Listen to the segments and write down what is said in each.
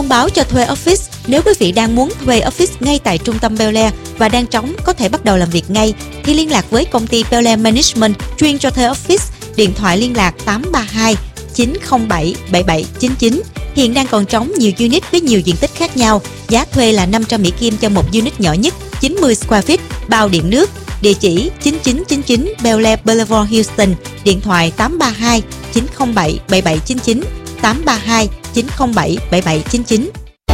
Thông báo cho thuê office. Nếu quý vị đang muốn thuê office ngay tại trung tâm Bel Air và đang trống có thể bắt đầu làm việc ngay, thì liên lạc với công ty Bel Air Management chuyên cho thuê office. Điện thoại liên lạc 832 907 7799. Hiện đang còn trống nhiều unit với nhiều diện tích khác nhau. Giá thuê là 500 Mỹ Kim cho một unit nhỏ nhất, 90 square feet, bao điện nước. Địa chỉ 9999 Bel Air Boulevard, Houston. Điện thoại 832 907 7799, 832 907 7799.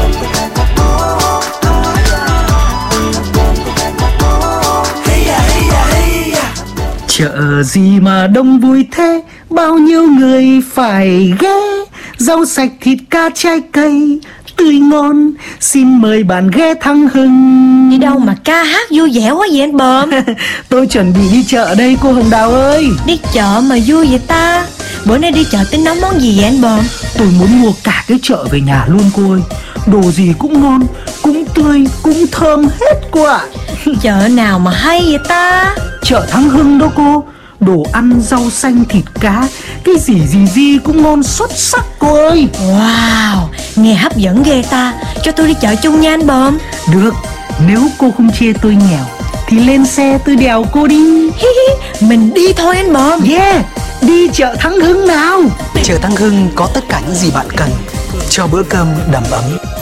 Chợ gì mà đông vui thế, bao nhiêu người phải ghé. Rau sạch, thịt cá, trái cây tươi ngon, xin mời bạn ghé Thắng Hưng. Đi đâu mà ca hát vui vẻ quá vậy anh Bờm? Tôi chuẩn bị đi chợ đây cô Hồng Đào ơi. Đi chợ mà vui vậy ta? Bữa nay đi chợ tính nấu món gì vậy anh Bờm? Tôi muốn mua cả cái chợ về nhà luôn cô ơi. Đồ gì cũng ngon, cũng tươi, cũng thơm hết cô ạ. Chợ nào mà hay vậy ta? Chợ Thắng Hưng đó cô. Đồ ăn, rau xanh, thịt cá, cái gì cũng ngon xuất sắc cô ơi. Wow, nghe hấp dẫn ghê ta. Cho tôi đi chợ chung nha anh Bờm. Được, nếu cô không chê tôi nghèo thì lên xe tôi đèo cô đi. Mình đi thôi anh Bờm. Yeah, đi chợ Thắng Hưng nào. Chợ Thắng Hưng có tất cả những gì bạn cần cho bữa cơm đầm ấm.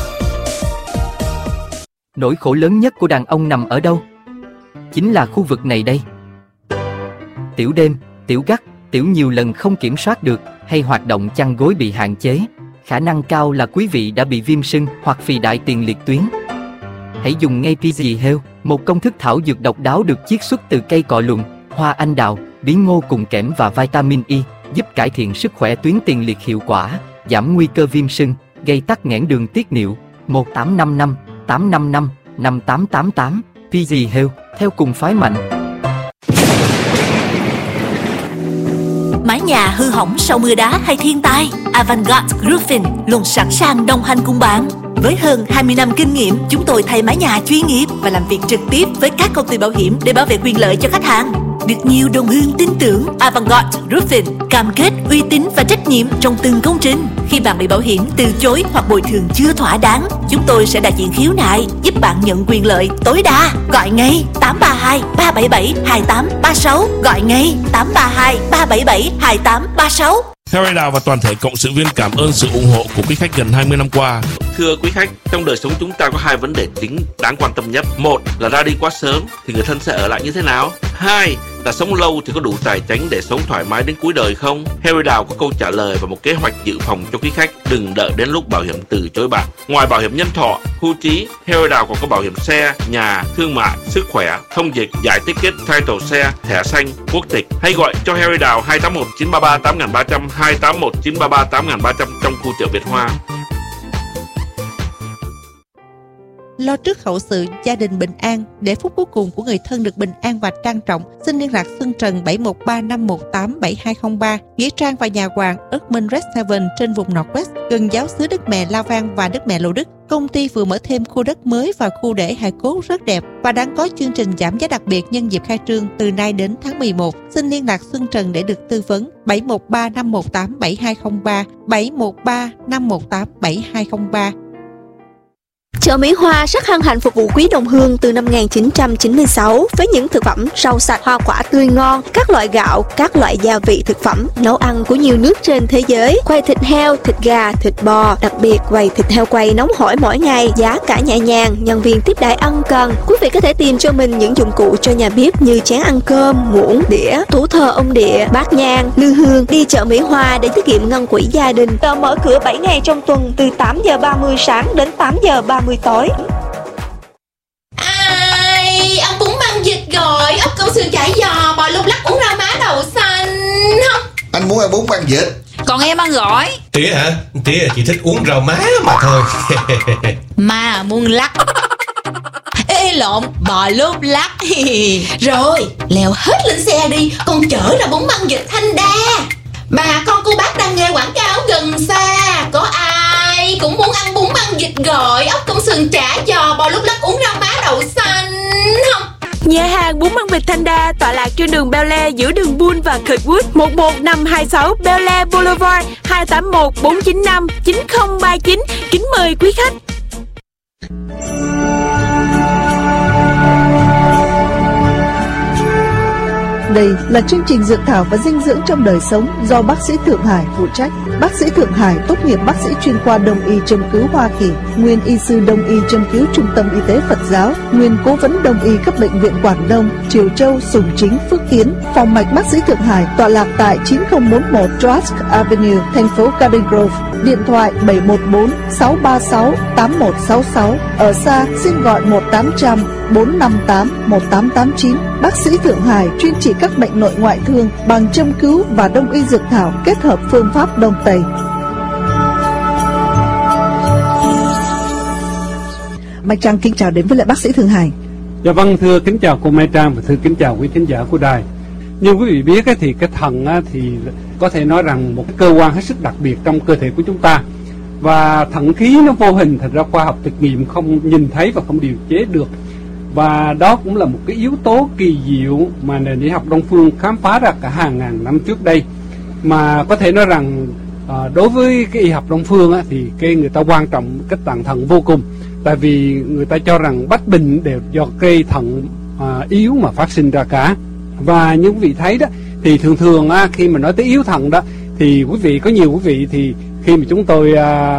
Nỗi khổ lớn nhất của đàn ông nằm ở đâu? Chính là khu vực này đây. Tiểu đêm, tiểu gắt, tiểu nhiều lần không kiểm soát được, hay hoạt động chăn gối bị hạn chế. Khả năng cao là quý vị đã bị viêm sưng hoặc phì đại tiền liệt tuyến. Hãy dùng ngay PG Health, một công thức thảo dược độc đáo được chiết xuất từ cây cọ lùn, hoa anh đào, bí ngô cùng kẽm và vitamin E, giúp cải thiện sức khỏe tuyến tiền liệt hiệu quả, giảm nguy cơ viêm sưng, gây tắc nghẽn đường tiết niệu. 1855 855 5888. PG Health, theo cùng phái mạnh. Mái nhà hư hỏng sau mưa đá hay thiên tai, Avantgarde Roofing luôn sẵn sàng đồng hành cùng bạn. Với hơn 20 năm kinh nghiệm, chúng tôi thay mái nhà chuyên nghiệp và làm việc trực tiếp với các công ty bảo hiểm để bảo vệ quyền lợi cho khách hàng. Được nhiều đồng hương tin tưởng, Avantgarde Roofing cam kết uy tín và trách nhiệm trong từng công trình. Khi bạn bị bảo hiểm từ chối hoặc bồi thường chưa thỏa đáng, chúng tôi sẽ đại diện khiếu nại, giúp bạn nhận quyền lợi tối đa. Gọi ngay 832 377 2836. Gọi ngay 832 377 2836. Harry Đào và toàn thể cộng sự viên cảm ơn sự ủng hộ của quý khách gần 20 năm qua. Thưa quý khách, trong đời sống chúng ta có hai vấn đề chính đáng quan tâm nhất. Một là ra đi quá sớm thì người thân sẽ ở lại như thế nào? Hai là sống lâu thì có đủ tài chính để sống thoải mái đến cuối đời không? Harry Đào có câu trả lời và một kế hoạch dự phòng cho quý khách. Đừng đợi đến lúc bảo hiểm từ chối bạn. Ngoài bảo hiểm nhân thọ, hưu trí, Harry Đào còn có bảo hiểm xe, nhà, thương mại, sức khỏe, thông dịch, giải ticket, title xe, thẻ xanh, quốc tịch. Hãy gọi cho Harry Đào 281 933 8300, 281 933 8300 trong khu chợ Việt Hoa. Lo trước hậu sự, gia đình bình an, để phút cuối cùng của người thân được bình an và trang trọng. Xin liên lạc Xuân Trần 713 518 7203, Nghĩa Trang và nhà hoàng Erdman Red Seven trên vùng Northwest, gần giáo xứ Đức Mẹ La Vang và Đức Mẹ Lộ Đức. Công ty vừa mở thêm khu đất mới và khu để hài cốt rất đẹp và đang có chương trình giảm giá đặc biệt nhân dịp khai trương từ nay đến tháng 11. Xin liên lạc Xuân Trần để được tư vấn. 713 518 7203, 713 518 7203. Chợ Mỹ Hoa rất hân hạnh phục vụ quý đồng hương từ năm 1996 với những thực phẩm rau sạch, hoa quả tươi ngon, các loại gạo, các loại gia vị thực phẩm, nấu ăn của nhiều nước trên thế giới, quầy thịt heo, thịt gà, thịt bò, đặc biệt quầy thịt heo quay nóng hổi mỗi ngày, giá cả nhẹ nhàng, nhân viên tiếp đãi ân cần. Quý vị có thể tìm cho mình những dụng cụ cho nhà bếp như chén ăn cơm, muỗng, đĩa, thủ thờ ông địa, bát nhang, lư hương. Đi chợ Mỹ Hoa để tiết kiệm ngân quỹ gia đình. Chợ mở cửa 7 ngày trong tuần từ 8 giờ 30 sáng đến 8 giờ 30 tối. Ai, ông bún băng vịt gọi, ốc câu sườn chả giò, bò lúc lắc uống rau má đậu xanh không? Anh muốn ăn bún băng vịt. Còn em ăn gỏi. Tía hả? Tía chỉ thích uống rau má mà thôi. Mà muốn lắc. Ê lộn, bò lúc lắc. Rồi, leo hết lên xe đi, con chở ra bún băng vịt Thanh Đa. Bà con cô bác đang nghe quảng cáo gần xa. Có ai cũng muốn ăn bún băng vịt gọi, ốc công sườn chả giò, bò lúc lắc uống rau má đậu xanh không? Nhà hàng bún măng vịt Thanh Đa tọa lạc trên đường Bel Air giữa đường Bull và Kirkwood, 11526 Bel Air Boulevard, 281 495 9039. Kính mời quý khách. Đây là chương trình Dược thảo và dinh dưỡng trong đời sống do bác sĩ Thượng Hải phụ trách. Bác sĩ Thượng Hải tốt nghiệp bác sĩ chuyên khoa Đông y châm cứu Hoa Kỳ, nguyên y sư Đông y châm cứu Trung tâm Y tế Phật giáo, nguyên cố vấn Đông y các bệnh viện Quảng Đông, Triều Châu, Sùng Chính, Phước Kiến. Phòng mạch bác sĩ Thượng Hải tọa lạc tại 9041 Trask Avenue, thành phố Garden Grove. Điện thoại 714 636 8166. Ở xa xin gọi 1800 458 1889. Bác sĩ Thượng Hải chuyên trị các bệnh nội ngoại thương bằng châm cứu và đông y dược thảo kết hợp phương pháp Đông Tây. Mai Trang kính chào đến với lại bác sĩ Thượng Hải. Dạ vâng, thưa kính chào cô Mai Trang và thưa kính chào quý khán giả của đài. Như quý vị biết thì cái thận thì có thể nói rằng một cơ quan hết sức đặc biệt trong cơ thể của chúng ta. Và thận khí nó vô hình, thật ra khoa học thực nghiệm không nhìn thấy và không điều chế được. Và đó cũng là một cái yếu tố kỳ diệu mà nền y học Đông phương khám phá ra cả hàng ngàn năm trước đây. Mà có thể nói rằng đối với cái y học Đông phương thì người ta quan trọng cái tạng thận vô cùng. Tại vì người ta cho rằng bách bệnh đều do cây thận yếu mà phát sinh ra cả. Và như quý vị thấy đó, thì thường khi mà nói tới yếu thận đó, thì quý vị có nhiều quý vị thì khi mà chúng tôi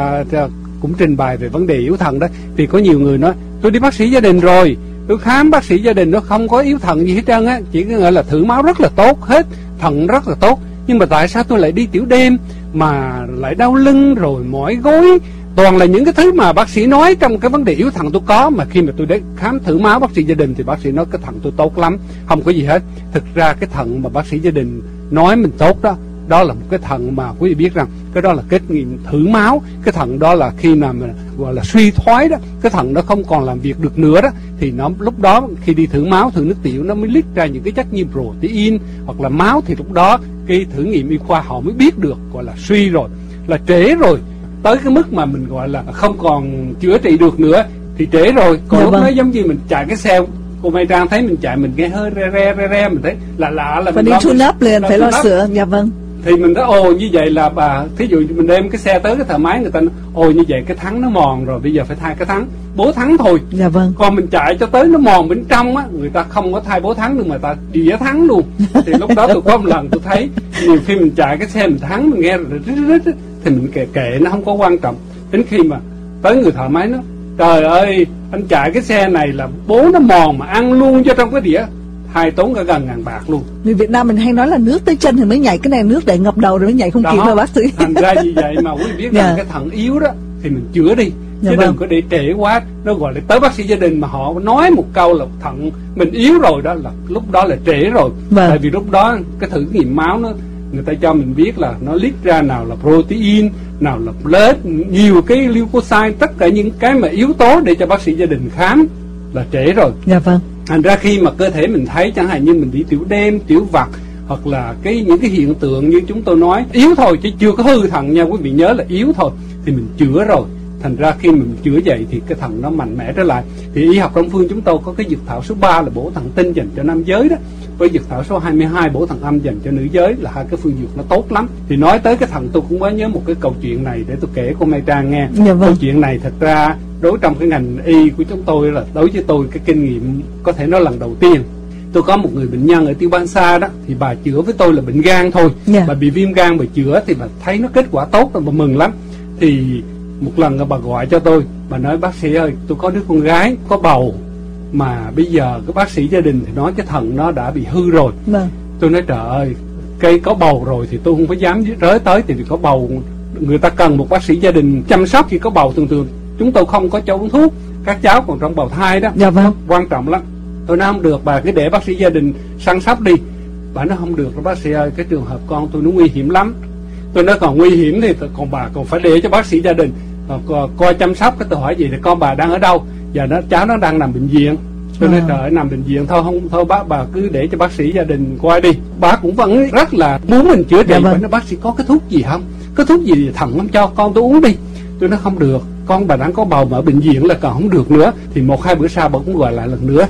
cũng trình bày về vấn đề yếu thận đó, thì có nhiều người nói tôi đi bác sĩ gia đình rồi, tôi khám bác sĩ gia đình nó không có yếu thận gì hết trơn á, chỉ có nghĩa là thử máu rất là tốt, hết thận rất là tốt, nhưng mà tại sao tôi lại đi tiểu đêm mà lại đau lưng rồi mỏi gối, toàn là những cái thứ mà bác sĩ nói trong cái vấn đề yếu thận tôi có. Mà khi mà tôi đến khám thử máu bác sĩ gia đình thì bác sĩ nói cái thận tôi tốt lắm, không có gì hết. Thực ra cái thận mà bác sĩ gia đình nói mình tốt đó, đó là một cái thận mà quý vị biết rằng cái đó là kết nghiệm thử máu. Cái thận đó là khi nào mà gọi là suy thoái đó, cái thận nó không còn làm việc được nữa đó, thì nó lúc đó khi đi thử máu, thử nước tiểu nó mới leak ra những cái chất như protein hoặc là máu, thì lúc đó cái thử nghiệm y khoa họ mới biết được gọi là suy rồi, là trễ rồi, tới cái mức mà mình gọi là không còn chữa trị được nữa thì trễ rồi. Còn lúc đó giống như mình chạy cái xe, cô Mai Trang thấy mình chạy mình nghe hơi re mình thấy lạ là phải đi tune up liền, phải lo sửa. Dạ vâng. Thì mình nói ồ như vậy là bà, thí dụ mình đem cái xe tới cái thợ máy, người ta nói, ồ như vậy cái thắng nó mòn rồi, bây giờ phải thay cái thắng, bố thắng thôi. Dạ vâng. Còn mình chạy cho tới nó mòn bên trong á, người ta không có thay bố thắng được mà ta đĩa thắng luôn. Thì lúc đó tôi có một lần tôi thấy nhiều khi mình chạy cái xe mình thắng mình nghe rồi rít thì mình kệ nó không có quan trọng. Đến khi mà tới người thợ máy nó trời ơi anh chạy cái xe này là bố nó mòn mà ăn luôn cho trong cái đĩa, hai tốn cả gần 1.000 bạc luôn. Người Việt Nam mình hay nói là nước tới chân thì mới nhảy, cái này nước để ngập đầu rồi mới nhảy không kịp đâu bác sĩ. Thành ra như vậy mà quý vị biết rằng cái thận yếu đó thì mình chữa đi, chứ đừng có để trễ quá. Nó gọi là tới bác sĩ gia đình mà họ nói một câu là thận mình yếu rồi đó, là lúc đó là trễ rồi. Tại vì lúc đó cái thử nghiệm máu nó người ta cho mình biết là nó leak ra nào là protein, nào là platelet, nhiều cái leukocyte, tất cả những cái mà yếu tố để cho bác sĩ gia đình khám là trễ rồi. Dạ vâng. Thành ra khi mà cơ thể mình thấy chẳng hạn như mình đi tiểu đêm, tiểu vặt, hoặc là những cái hiện tượng như chúng tôi nói yếu thôi chứ chưa có hư thận nha, quý vị nhớ là yếu thôi, thì mình chữa rồi. Thành ra khi mình chữa vậy thì cái thận nó mạnh mẽ trở lại. Thì y học Đông phương chúng tôi có cái dược thảo số 3 là bổ thận tinh dành cho nam giới đó, với dược thảo số 22 bổ thận âm dành cho nữ giới, là hai cái phương dược nó tốt lắm. Thì nói tới cái thận tôi cũng có nhớ một cái câu chuyện này để tôi kể cô Mai Trang nghe. Câu chuyện này thật ra đối trong cái ngành y của chúng tôi là đối với tôi cái kinh nghiệm có thể nói lần đầu tiên. Tôi có một người bệnh nhân ở Tiêu Ban Sa đó, thì bà chữa với tôi là bệnh gan thôi. Bà bị viêm gan, bà chữa thì bà thấy nó kết quả tốt rồi, bà mừng lắm. Thì một lần bà gọi cho tôi, bà nói bác sĩ ơi tôi có đứa con gái có bầu mà bây giờ cái bác sĩ gia đình thì nói cái thận nó đã bị hư rồi. Tôi nói trời ơi, cây có bầu rồi thì tôi không có dám rới tới, thì có bầu người ta cần một bác sĩ gia đình chăm sóc khi có bầu. Thường chúng tôi không có cho uống thuốc, các cháu còn trong bào thai đó. Dạ vâng. Quan trọng lắm. Tôi nói không được, bà cứ để bác sĩ gia đình săn sóc đi. Bà nói không được bác sĩ ơi, cái trường hợp con tôi nó nguy hiểm lắm. Tôi nói còn nguy hiểm thì còn bà còn phải để cho bác sĩ gia đình coi chăm sóc. Cái tôi hỏi gì thì con bà đang ở đâu? Giờ cháu nó đang nằm bệnh viện. Tôi nói trời ơi, nằm bệnh viện thôi bà cứ để cho bác sĩ gia đình coi đi. Bà cũng vẫn rất là muốn mình chữa trị. Bà nói bác sĩ có cái thuốc gì không? Cái thuốc gì thận không cho con tôi uống đi. Tôi nói không được, con bà đang có bầu mà ở bệnh viện là còn không được nữa. Thì 1-2 bữa sau bà cũng gọi lại lần nữa.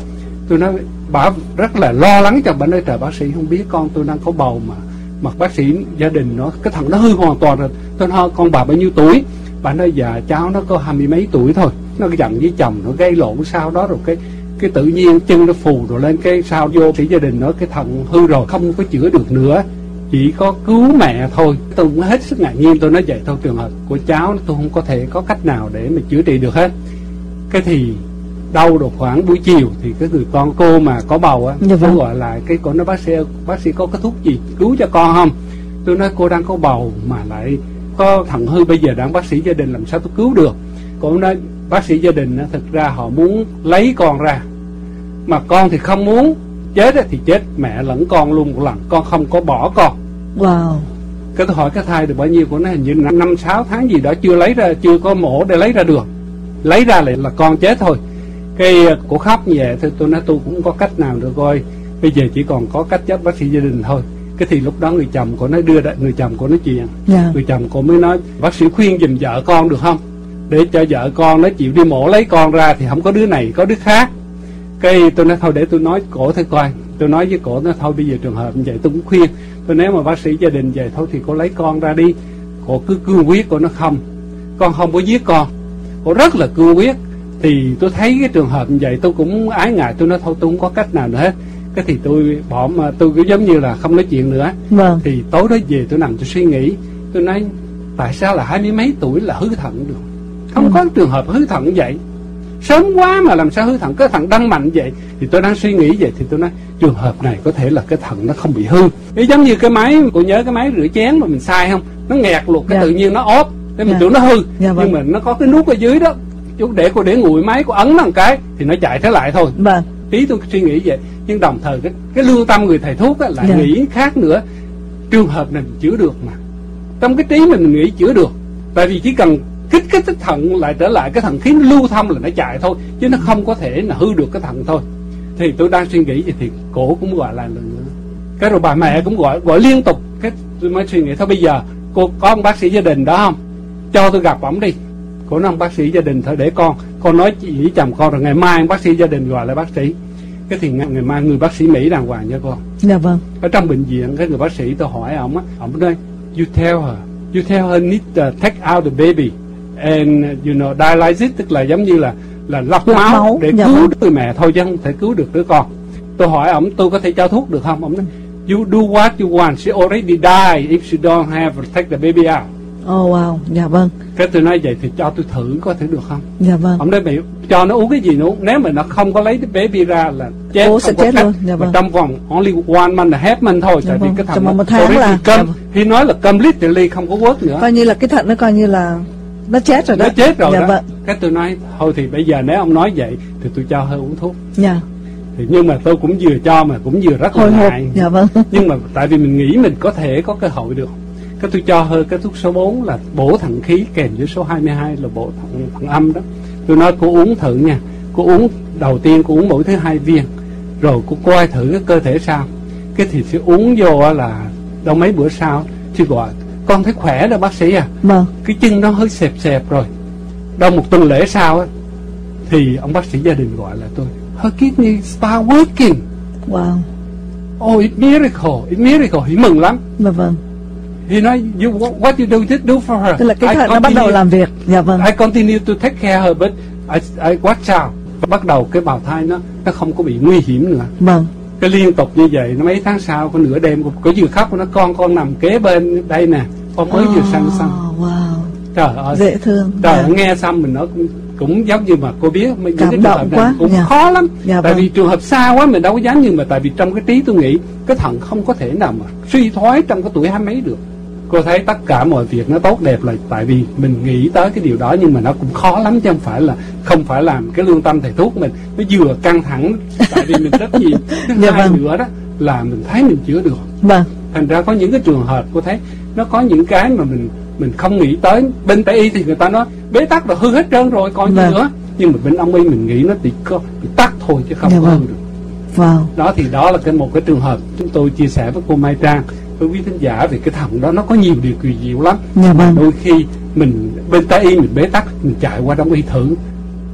Tôi nói bà rất là lo lắng cho bệnh. Nói trời bác sĩ không biết con tôi đang có bầu mà bác sĩ gia đình nó cái thằng nó hư hoàn toàn rồi. Tôi nói con bà bao nhiêu tuổi? Bà nói dạ cháu nó có 20 mấy tuổi thôi. Nó giận với chồng nó gây lộn sau đó rồi cái tự nhiên chân nó phù rồi lên cái sao vô sĩ gia đình nó cái thằng hư rồi không có chữa được nữa, chỉ có cứu mẹ thôi. Tôi cũng hết sức ngạc nhiên. Tôi nói vậy thôi, trường hợp của cháu tôi không có thể có cách nào để mà chữa trị được hết. Cái thì đâu được khoảng buổi chiều thì cái người con cô mà có bầu á, cô gọi lại cái cô nói bác sĩ có cái thuốc gì cứu cho con không? Tôi nói cô đang có bầu mà lại có thằng hư, bây giờ đang bác sĩ gia đình làm sao tôi cứu được? Cô nói bác sĩ gia đình thực ra họ muốn lấy con ra, mà con thì không muốn chết thì chết mẹ lẫn con luôn một lần, con không có bỏ con. Wow. Cái tôi hỏi cái thai được bao nhiêu, của nó hình như 5-6 tháng gì đó, chưa lấy ra, chưa có mổ để lấy ra được, lấy ra lại là con chết thôi. Cái cô khóc như vậy thì tôi nói tôi cũng có cách nào được coi, bây giờ chỉ còn có cách chấp bác sĩ gia đình thôi. Cái thì lúc đó người chồng của nó đưa người chồng của nói chuyện, người chồng của mới nói bác sĩ khuyên giùm vợ con được không, để cho vợ con nó chịu đi mổ lấy con ra thì không có đứa này có đứa khác. Cái tôi nói thôi để tôi nói cổ thôi coi. Tôi nói với cổ nó thôi bây giờ trường hợp như vậy tôi cũng khuyên tôi nếu mà bác sĩ gia đình vậy thôi thì cô lấy con ra đi. Cổ cứ cương quyết, cổ nó không, con không có giết con. Cổ rất là cương quyết. Thì tôi thấy cái trường hợp như vậy tôi cũng ái ngại, tôi nói thôi tôi không có cách nào nữa hết. Cái thì tôi bỏ, mà tôi cứ giống như là không nói chuyện nữa. Thì tối đó về tôi nằm tôi suy nghĩ, tôi nói tại sao là 20 mấy tuổi là hư thận được, không có trường hợp hư thận vậy, sớm quá mà làm sao hư thận, cái thận đăng mạnh vậy. Thì tôi đang suy nghĩ vậy thì tôi nói trường hợp này có thể là cái thận nó không bị hư. Nó giống như cái máy, cô nhớ cái máy rửa chén mà mình xài không, nó nghẹt luôn cái tự nhiên nó ốp để mình tưởng nó hư, nhưng mà nó có cái nút ở dưới đó, chú để cô để nguội máy, cô ấn một cái thì nó chạy trở lại thôi. Tí tôi suy nghĩ vậy, nhưng đồng thời cái lương tâm người thầy thuốc á, lại nghĩ khác nữa. Trường hợp này mình chữa được mà, trong cái trí mình nghĩ chữa được, tại vì chỉ cần kích cái thận lại trở lại, cái thận khí nó lưu thông là nó chạy thôi, chứ nó không có thể là hư được cái thận thôi. Thì tôi đang suy nghĩ vậy thì cổ cũng gọi lại lần nữa. Cái rồi bà mẹ cũng gọi liên tục. Cái tôi mới suy nghĩ thôi bây giờ cô có ông bác sĩ gia đình đó không, cho tôi gặp ổng đi. Cổ nói ông bác sĩ gia đình thôi để con nói chị với chồng con rồi ngày mai ông bác sĩ gia đình gọi lại bác sĩ. Cái thì ngày mai người bác sĩ Mỹ đàng hoàng cho con. Dạ vâng. Ở trong bệnh viện cái người bác sĩ tôi hỏi ổng á, ổng nói you tell her need to take out the baby and you know dialyze it, tức là giống như là lọc máu để cứu người mẹ thôi chứ không thể cứu được đứa con. Tôi hỏi ổng tôi có thể cho thuốc được không? Ổng nói you do what you want, she already died if she don't have to take the baby out. Oh wow, dạ vâng. Cái tôi nói vậy thì cho tôi thử có thể được không? Dạ vâng. Ông nói mày cho nó uống cái gì nữa, nếu mà nó không có lấy cái baby ra là chết, sẽ chết luôn. Dạ vâng. Trong vòng only one month là half month thôi, tại vì cái thằng một tháng là khi nói là completely không có work nữa. Coi như là cái thận nó coi như là nó chết rồi đó. Nó chết rồi dạ đó. Vâng. Cái tôi nói thôi thì bây giờ nếu ông nói vậy thì tôi cho hơi uống thuốc. Dạ. Thì nhưng mà tôi cũng vừa cho mà cũng vừa rất là ngại. Dạ vâng. Nhưng mà tại vì mình nghĩ mình có thể có cơ hội được. Cái tôi cho hơi cái thuốc số 4 là bổ thận khí kèm với số 22 là bổ thận âm đó. Tôi nói cô uống thử nha. Cô uống đầu tiên cô uống mỗi thứ 2 viên. Rồi cô coi thử cái cơ thể sao. Cái thì sẽ uống vô là đâu mấy bữa sau thì gọi con thấy khỏe rồi bác sĩ à. Vâng. Cái chân nó hơi xẹp rồi. Đâu một tuần lễ sau á thì ông bác sĩ gia đình gọi là tôi, her kidney start working. Wow. Oh, it's miracle. Thì mừng lắm. Vâng. He nói what you do for her. Tức là cái thận nó bắt đầu làm việc. Dạ vâng. I continue to take care her but I watch out. Bắt đầu cái bào thai nó không có bị nguy hiểm nữa. Vâng. Cái liên tục như vậy nó mấy tháng sau có nửa đêm có vừa khóc nó con nằm kế bên đây nè, con mới vừa sanh xong. Wow. Trời ơi. Dễ thương. Trời ơi, nghe xong mình nói cũng giống như mà cô biết những cái trường hợp này cũng dạ. khó lắm. Dạ, tại vâng. vì trường hợp xa quá mình đâu có dám, nhưng mà tại vì trong cái trí tôi nghĩ cái thận không có thể nào mà suy thoái trong cái tuổi 20 mấy được. Cô thấy tất cả mọi việc nó tốt đẹp là tại vì mình nghĩ tới cái điều đó, nhưng mà nó cũng khó lắm chứ không phải làm cái lương tâm thầy thuốc mình nó vừa căng thẳng tại vì mình rất gì. Thứ dạ, hai vâng. nữa đó là mình thấy mình chữa được. Vâng. Thành ra có những cái trường hợp cô thấy nó có những cái mà mình không nghĩ tới. Bên Tây y thì người ta nói bế tắc là hư hết trơn rồi còn gì nữa, nhưng mà bên Đông y mình nghĩ nó chỉ có bị tắc thôi chứ không có hư được. Wow. Đó thì đó là một cái trường hợp chúng tôi chia sẻ với cô Mai Trang, với quý thính giả về cái thận đó. Nó có nhiều điều kỳ diệu lắm. Dạ, vâng. Đôi khi mình bên Tây y mình bế tắc, mình chạy qua Đông y thử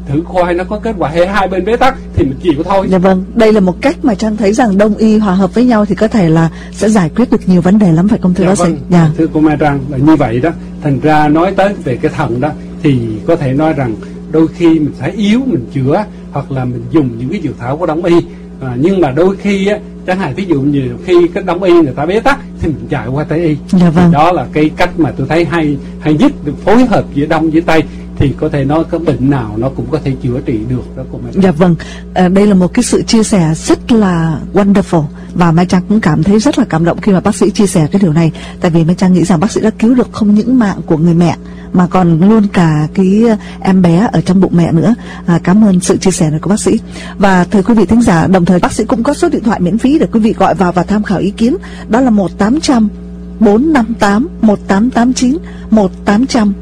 thử coi nó có kết quả hay hai bên bế tắc thì mình chịu thôi. Dạ vâng, đây là một cách mà Trang thấy rằng đông y hòa hợp với nhau thì có thể là sẽ giải quyết được nhiều vấn đề lắm, phải không thưa bác sĩ? Dạ. Thưa cô Mai Trang, là như vậy đó. Thành ra nói tới về cái thận đó thì có thể nói rằng đôi khi mình phải yếu mình chữa, hoặc là mình dùng những cái dược thảo của đông y, nhưng mà đôi khi á, chẳng hạn ví dụ như khi cái đông y người ta bế tắc thì mình chạy qua tây y. Dạ vâng. Đó là cái cách mà tôi thấy hay nhất, được phối hợp giữa đông với tây thì có thể nói cái bệnh nào nó cũng có thể chữa trị được đó cô Mai. Dạ vâng, đây là một cái sự chia sẻ rất là wonderful, và Mai Trang cũng cảm thấy rất là cảm động khi mà bác sĩ chia sẻ cái điều này, tại vì Mai Trang nghĩ rằng bác sĩ đã cứu được không những mạng của người mẹ mà còn luôn cả cái em bé ở trong bụng mẹ nữa. Cảm ơn sự chia sẻ này của bác sĩ. Và thưa quý vị thính giả, đồng thời bác sĩ cũng có số điện thoại miễn phí để quý vị gọi vào và tham khảo ý kiến, đó là 1-800 458 1889, 1-800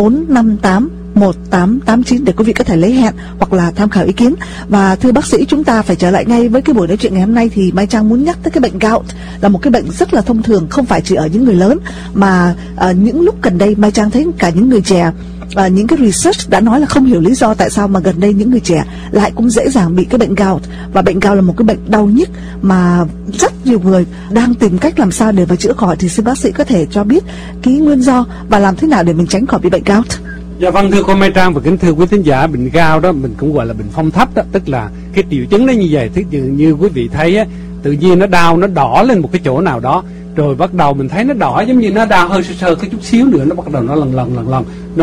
458 1889 để quý vị có thể lấy hẹn hoặc là tham khảo ý kiến. Và thưa bác sĩ, chúng ta phải trở lại ngay với cái buổi nói chuyện ngày hôm nay. Thì Mai Trang muốn nhắc tới cái bệnh gout, là một cái bệnh rất là thông thường, không phải chỉ ở những người lớn mà những lúc gần đây Mai Trang thấy cả những người trẻ. Những cái research đã nói là không hiểu lý do tại sao mà gần đây những người trẻ lại cũng dễ dàng bị cái bệnh gout. Và bệnh gout là một cái bệnh đau nhức mà rất nhiều người đang tìm cách làm sao để mà chữa khỏi. Thì xin bác sĩ có thể cho biết cái nguyên do và làm thế nào để mình tránh khỏi bị bệnh gout? Dạ vâng, thưa cô Mai Trang và kính thưa quý thính giả, bệnh gout đó mình cũng gọi là bệnh phong thấp đó, tức là cái triệu chứng nó như vậy. Thứ như quý vị thấy á, tự nhiên nó đau, nó đỏ lên một cái chỗ nào đó, rồi bắt đầu mình thấy nó đỏ giống như nó đau hơi sơ cái chút xíu nữa, nó bắt đầu nó lần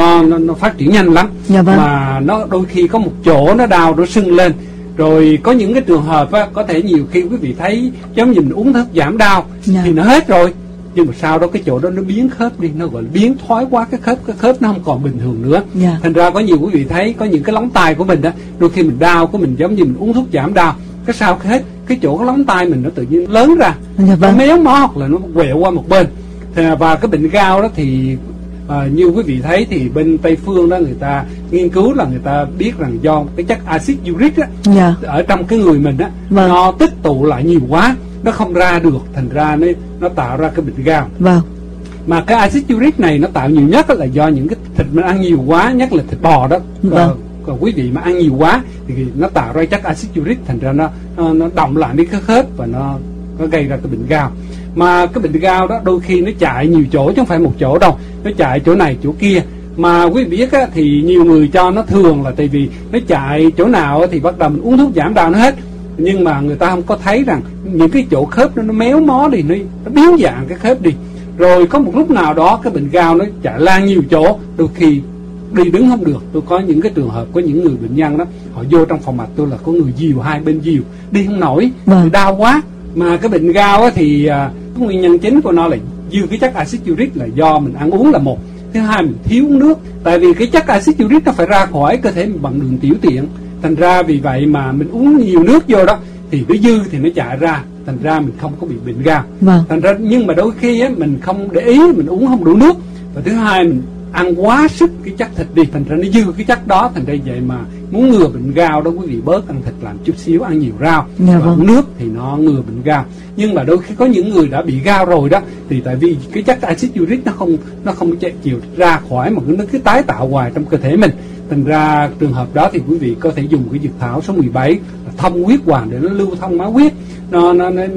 nó phát triển nhanh lắm. Dạ vâng. Mà nó đôi khi có một chỗ nó đau, nó sưng lên. Rồi có những cái trường hợp á, có thể nhiều khi quý vị thấy giống như mình uống thuốc giảm đau thì nó hết rồi, nhưng mà sau đó cái chỗ đó nó biến khớp đi, nó gọi là biến thoái quá cái khớp nó không còn bình thường nữa. Thành ra có nhiều quý vị thấy có những cái lóng tay của mình đó, đôi khi mình đau của mình giống như mình uống thuốc giảm đau, cái sau hết cái chỗ cái lóng tay mình nó tự nhiên lớn ra, nó méo mó hoặc là nó quẹo qua một bên. Và cái bệnh gout đó thì như quý vị thấy thì bên Tây phương đó người ta nghiên cứu là người ta biết rằng do cái chất axit uric á, ở trong cái người mình á, nó tích tụ lại nhiều quá, nó không ra được, thành ra nó tạo ra cái bệnh gout. Mà cái axit uric này nó tạo nhiều nhất là do những cái thịt mình ăn nhiều quá, nhất là thịt bò đó. Còn quý vị mà ăn nhiều quá thì nó tạo ra chất axit uric, thành ra nó động lại với cái khớp và nó gây ra cái bệnh gout. Mà cái bệnh gout đó đôi khi nó chạy nhiều chỗ chứ không phải một chỗ đâu, nó chạy chỗ này chỗ kia. Mà quý vị biết á, thì nhiều người cho nó thường là tại vì nó chạy chỗ nào á, thì bắt đầu mình uống thuốc giảm đau nó hết, nhưng mà người ta không có thấy rằng những cái chỗ khớp nó méo mó đi, nó biến dạng cái khớp đi. Rồi có một lúc nào đó cái bệnh gout nó chạy lan nhiều chỗ, đôi khi đi đứng không được. Tôi có những cái trường hợp có những người bệnh nhân đó, họ vô trong phòng mạch tôi là có người dìu, hai bên dìu, đi không nổi, đau quá. Mà cái bệnh gout á, thì cái nguyên nhân chính của nó là dư cái chất axit uric, là do mình ăn uống là một. Thứ hai, mình thiếu uống nước, tại vì cái chất axit uric nó phải ra khỏi cơ thể mình bằng đường tiểu tiện. Thành ra vì vậy mà mình uống nhiều nước vô đó thì cái dư thì nó chạy ra, thành ra mình không có bị bệnh gout. Thành ra nhưng mà đôi khi á, mình không để ý, mình uống không đủ nước. Và thứ hai, mình ăn quá sức cái chất thịt đi, thành ra nó dư cái chất đó. Thành ra vậy mà muốn ngừa bệnh gout đó quý vị bớt ăn thịt làm chút xíu, ăn nhiều rau và uống nước thì nó ngừa bệnh gout. Nhưng mà đôi khi có những người đã bị gout rồi đó, thì tại vì cái chất axit uric nó không chịu ra khỏi mà nó cứ tái tạo hoài trong cơ thể mình. Thành ra trường hợp đó thì quý vị có thể dùng cái dược thảo số 17 là thông huyết hoàn để nó lưu thông máu huyết, nó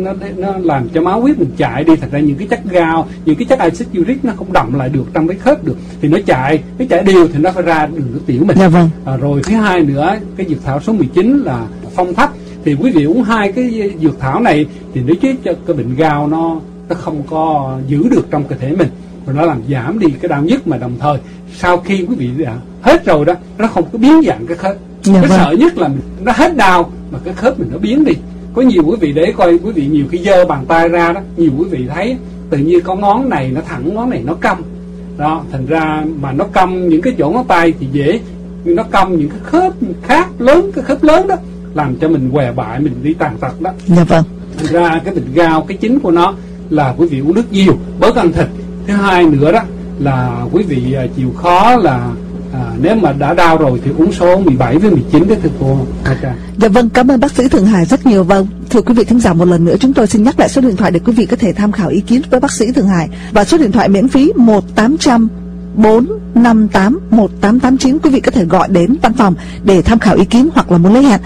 làm cho máu huyết mình chạy đi. Thành ra những cái chất gout, những cái chất axit uric nó không đọng lại được trong cái khớp được, thì nó chạy đều thì nó phải ra đường nước tiểu mình. Rồi thứ hai nữa, cái dược thảo số 19 là phong thấp, thì quý vị uống hai cái dược thảo này thì nó giúp cho cái bệnh gout nó không có giữ được trong cơ thể mình, và nó làm giảm đi cái đau nhức. Mà đồng thời sau khi quý vị hết rồi đó, nó không có biến dạng cái khớp. Cái sợ nhất là nó hết đau mà cái khớp mình nó biến đi. Có nhiều quý vị để coi, quý vị nhiều khi giơ bàn tay ra đó, nhiều quý vị thấy tự nhiên có ngón này nó thẳng, ngón này nó cong đó. Thành ra mà nó cong những cái chỗ ngón tay thì dễ, nhưng nó cong những cái khớp khác lớn, cái khớp lớn đó, làm cho mình què bại, mình đi tàn tật đó. Thành ra cái bệnh gout, cái chính của nó là quý vị uống nước nhiều, bớt ăn thịt. Thứ hai nữa đó là quý vị chịu khó là nếu mà đã đau rồi thì uống số 17 với 19 đó thưa cô. Dạ vâng, cảm ơn bác sĩ Thượng Hải rất nhiều. Vâng, thưa quý vị thính giả, một lần nữa chúng tôi xin nhắc lại số điện thoại để quý vị có thể tham khảo ý kiến với bác sĩ Thượng Hải, và số điện thoại miễn phí 1-800 458 1889. Quý vị có thể gọi đến văn phòng để tham khảo ý kiến hoặc là muốn lấy hẹn.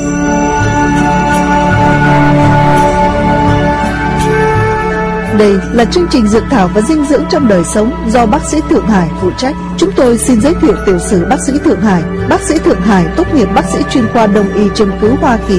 Đây là chương trình Dược thảo và dinh dưỡng trong đời sống do bác sĩ Thượng Hải phụ trách. Chúng tôi xin giới thiệu tiểu sử bác sĩ Thượng Hải. Bác sĩ Thượng Hải tốt nghiệp bác sĩ chuyên khoa Đông y châm cứu Hoa Kỳ,